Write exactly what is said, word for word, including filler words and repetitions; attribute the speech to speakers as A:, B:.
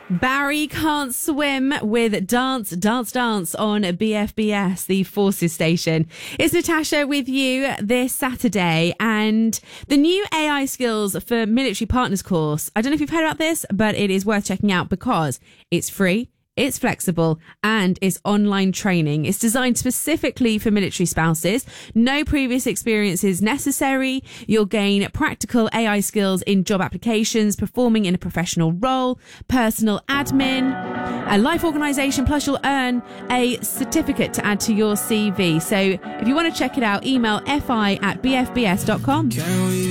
A: Barry can't swim with Dance, Dance, Dance on B F B S, the Forces station. It's Natasha with you this Saturday, and the new A I Skills for Military Partners course. I don't know if you've heard about this, but it is worth checking out because it's free. It's flexible and it's online training. It's designed specifically for military spouses. No previous experience is necessary. You'll gain practical A I skills in job applications, performing in a professional role, personal admin, a life organisation, plus you'll earn a certificate to add to your C V. So if you want to check it out, email fi at b f b s dot com.